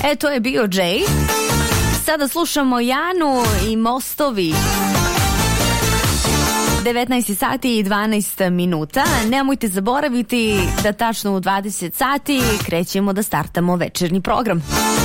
To je bio Jay. Sada slušamo Janu i Mostovi. 19 sati i 12 minuta. Nemojte zaboraviti da tačno u 20 sati krećemo da startamo večernji program.